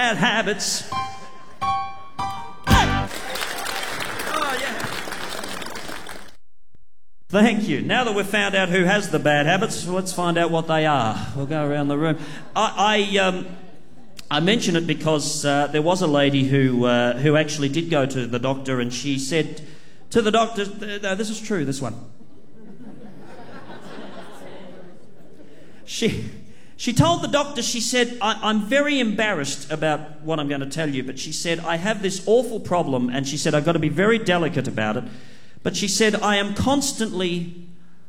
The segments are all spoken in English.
bad habits. Oh, yeah. Thank you. Now that we've found out who has the bad habits, let's find out what they are. We'll go around the room. I mention it because there was a lady who actually did go to the doctor, and she said to the doctor, no, this is true, this one. She told the doctor, she said, I'm very embarrassed about what I'm going to tell you, but she said, I have this awful problem, and she said, I've got to be very delicate about it. But she said, I am constantly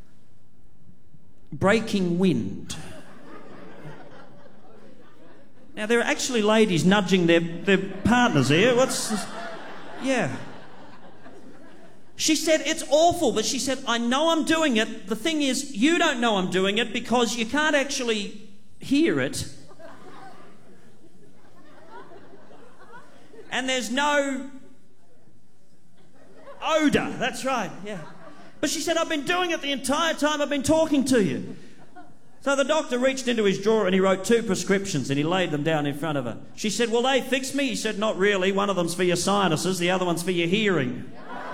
breaking wind. Now, there are actually ladies nudging their partners here. What's this? Yeah. She said, it's awful, but she said, I know I'm doing it. The thing is, you don't know I'm doing it because you can't actually hear it. And there's no odour. That's right, yeah. But she said, I've been doing it the entire time I've been talking to you. So the doctor reached into his drawer and he wrote 2 prescriptions and he laid them down in front of her. She said, will they fix me? He said, not really. One of them's for your sinuses, the other one's for your hearing.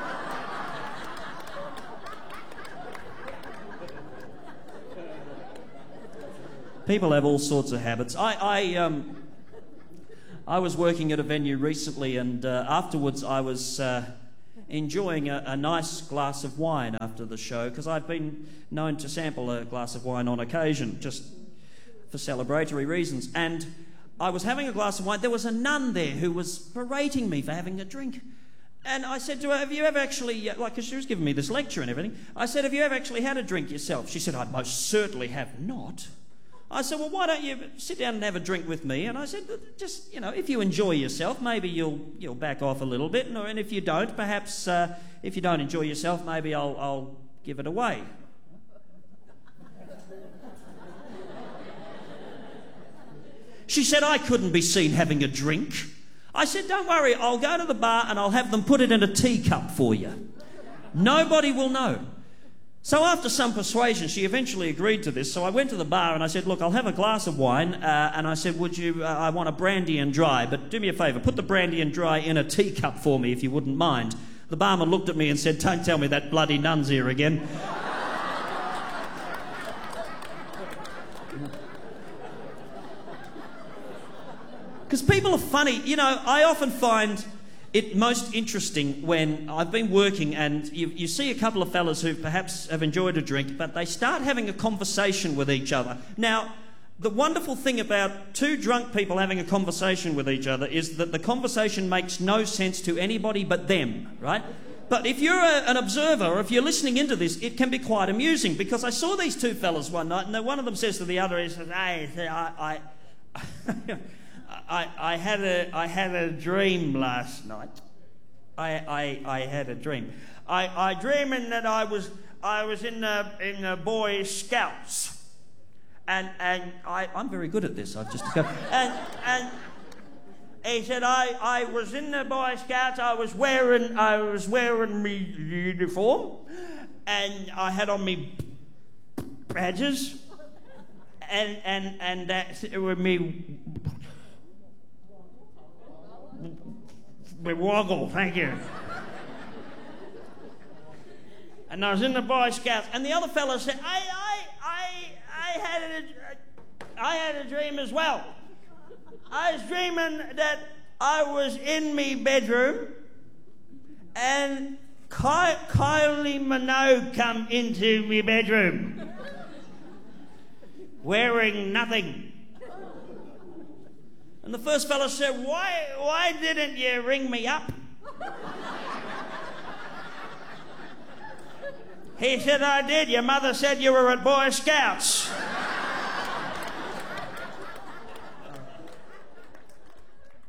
People have all sorts of habits. I was working at a venue recently, and afterwards I was enjoying a nice glass of wine after the show, because I've been known to sample a glass of wine on occasion, just for celebratory reasons. And I was having a glass of wine. There was a nun there who was berating me for having a drink. And I said to her, have you ever actually, because she was giving me this lecture and everything, I said, have you ever actually had a drink yourself? She said, I most certainly have not. I said, well, why don't you sit down and have a drink with me? And I said, just, if you enjoy yourself, maybe you'll back off a little bit. And if you don't, perhaps if you don't enjoy yourself, maybe I'll give it away. She said, I couldn't be seen having a drink. I said, don't worry, I'll go to the bar and I'll have them put it in a teacup for you. Nobody will know. So after some persuasion, she eventually agreed to this. So I went to the bar and I said, look, I'll have a glass of wine. And I said, would you, I want a brandy and dry, but do me a favour, put the brandy and dry in a teacup for me if you wouldn't mind. The barman looked at me and said, don't tell me that bloody nun's here again. Because people are funny. I often find it most interesting when I've been working and you see a couple of fellas who perhaps have enjoyed a drink, but they start having a conversation with each other. Now, the wonderful thing about 2 drunk people having a conversation with each other is that the conversation makes no sense to anybody but them, right? But if you're an observer, or if you're listening into this, it can be quite amusing, because I saw these 2 fellas one night, and one of them says to the other, he says, hey, I had a dream last night. I had a dream. I dreaming that I was in the Boy Scouts, and I'm very good at this. I've just and he said I was in the Boy Scouts. I was wearing me uniform, and I had on me badges, and that with me. Woggle, thank you. And I was in the Boy Scouts, and the other fellow said, I had a dream as well. I was dreaming that I was in me bedroom, and Kylie Minogue come into me bedroom, wearing nothing. And the first fellow said, why didn't you ring me up? He said, I did. Your mother said you were at Boy Scouts.